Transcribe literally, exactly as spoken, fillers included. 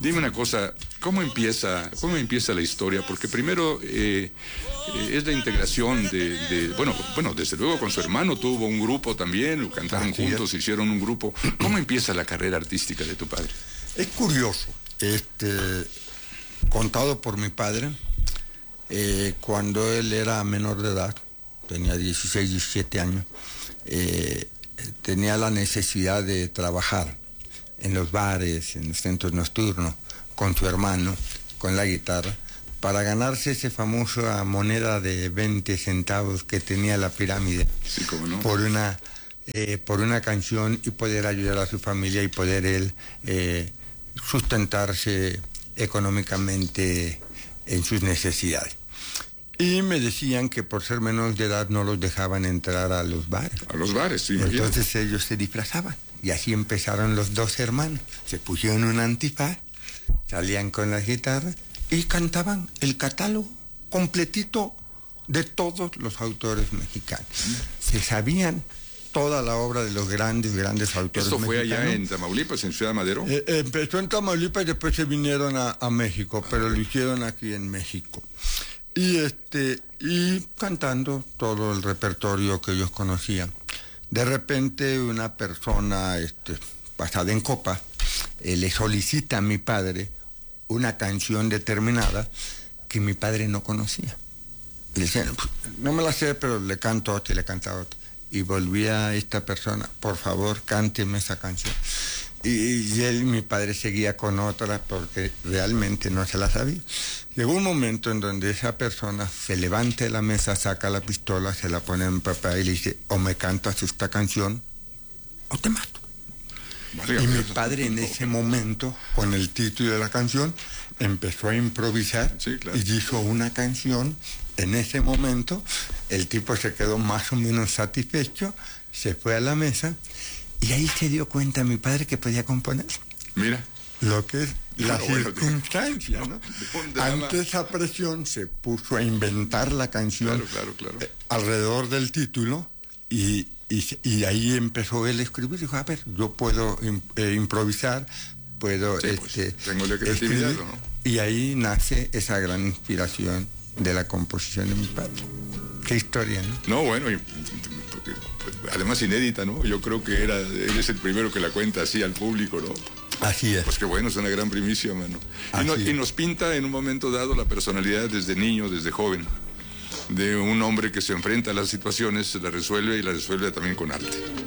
Dime una cosa, ¿cómo empieza, cómo empieza la historia? Porque primero eh, eh, es la integración de, de, bueno, bueno, desde luego con su hermano tuvo un grupo también, cantaron Así juntos, es. hicieron un grupo. ¿Cómo empieza la carrera artística de tu padre? Es curioso, este, contado por mi padre, eh, cuando él era menor de edad, tenía dieciséis, diecisiete años, eh, tenía la necesidad de trabajar en los bares, en los centros nocturnos, con su hermano, con la guitarra, para ganarse esa famosa moneda de veinte centavos que tenía la pirámide, Sí, cómo no. por una, eh, por una canción, y poder ayudar a su familia y poder él eh, sustentarse económicamente en sus necesidades. Y me decían que por ser menores de edad no los dejaban entrar a los bares. A los bares, sí, imagínate. Entonces ellos se disfrazaban. Y así empezaron los dos hermanos. Se pusieron un antifaz, salían con la guitarra y cantaban el catálogo completito de todos los autores mexicanos. Se sabían toda la obra de los grandes, grandes autores ¿Esto fue mexicanos. allá en Tamaulipas, en Ciudad Madero? Eh, eh, empezó en Tamaulipas y después se vinieron a, a México, Ah, pero okay. lo hicieron aquí en México. Y este y cantando todo el repertorio que ellos conocían. De repente una persona este, pasada en copa eh, le solicita a mi padre una canción determinada que mi padre no conocía. Le decían, no me la sé, pero le canto otra y le cantaba otra. Y volvía esta persona, por favor, cánteme esa canción. Y, y él, mi padre, seguía con otra porque realmente no se la sabía. Llegó un momento en donde esa persona se levanta de la mesa, saca la pistola, se la pone en mi papá y le dice, o me cantas esta canción o te mato. Vale, y mi eso. padre en ese momento, con el título de la canción, empezó a improvisar. Sí, claro. Y hizo una canción. En ese momento el tipo se quedó más o menos satisfecho, se fue a la mesa y ahí se dio cuenta mi padre que podía componer. Mira. Lo que es la No, bueno, circunstancia, ¿no? un drama. Ante esa presión se puso a inventar la canción. Claro, claro, claro. eh, alrededor del título y, y, y ahí empezó él a escribir. Dijo, a ver, yo puedo im- eh, improvisar, puedo Sí, pues, este, tengo la creatividad, escribir. ¿no? Y ahí nace esa gran inspiración de la composición de mi padre. Qué historia, ¿no? No, bueno, y, porque, además inédita, ¿no? Yo creo que era, él es el primero que la cuenta así al público, ¿no? Así es. Pues qué bueno, es una gran primicia, mano. Y, Así no- es. y nos pinta en un momento dado la personalidad desde niño, desde joven, de un hombre que se enfrenta a las situaciones, las resuelve y las resuelve también con arte.